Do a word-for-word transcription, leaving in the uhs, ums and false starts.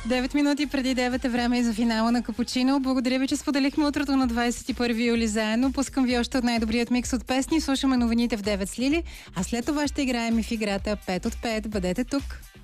девет минути преди девет е време и за финала на Капучино. Благодаря ви, че споделихме утрото на двадесет и първи юли заедно. Пускам ви още от най-добрият микс от песни. Слушаме новините в девет с Лили, а след това ще играем и в играта пет от пет. Бъдете тук.